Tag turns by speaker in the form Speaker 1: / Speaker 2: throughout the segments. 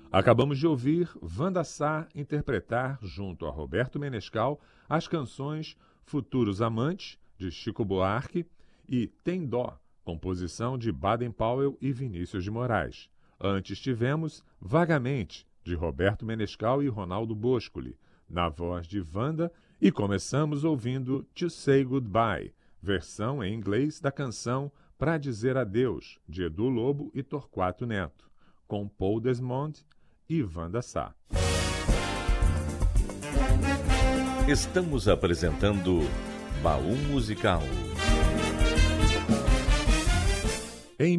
Speaker 1: Acabamos de ouvir Wanda Sá interpretar, junto a Roberto Menescal, as canções Futuros Amantes, de Chico Buarque, e Tem Dó, composição de Baden Powell e Vinícius de Moraes. Antes tivemos Vagamente, de Roberto Menescal e Ronaldo Boscoli, na voz de Wanda, e começamos ouvindo To Say Goodbye, versão em inglês da canção Pra Dizer Adeus, de Edu Lobo e Torquato Neto, com Paul Desmond e Wanda Sá.
Speaker 2: Estamos apresentando Baú Musical.
Speaker 1: Em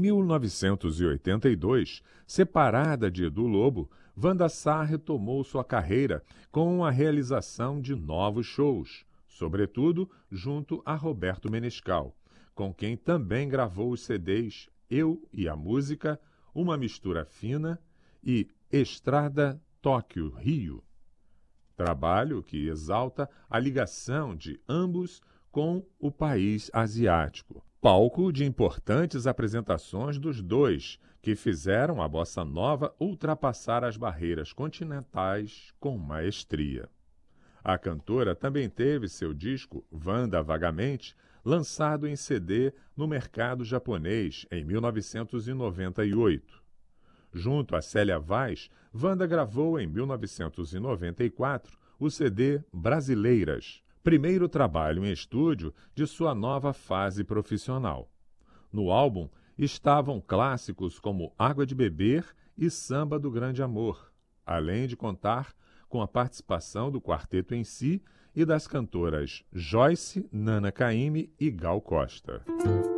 Speaker 1: 1982, separada de Edu Lobo, Wanda Sá retomou sua carreira com a realização de novos shows, sobretudo junto a Roberto Menescal, com quem também gravou os CDs Eu e a Música, Uma Mistura Fina e Estrada Tóquio-Rio. Trabalho que exalta a ligação de ambos com o país asiático. Palco de importantes apresentações dos dois, que fizeram a bossa nova ultrapassar as barreiras continentais com maestria. A cantora também teve seu disco Wanda Vagamente lançado em CD no mercado japonês em 1998. Junto a Célia Vaz, Wanda gravou em 1994 o CD Brasileiras, primeiro trabalho em estúdio de sua nova fase profissional. No álbum estavam clássicos como Água de Beber e Samba do Grande Amor, além de contar com a participação do quarteto em si e das cantoras Joyce, Nana Caymmi e Gal Costa.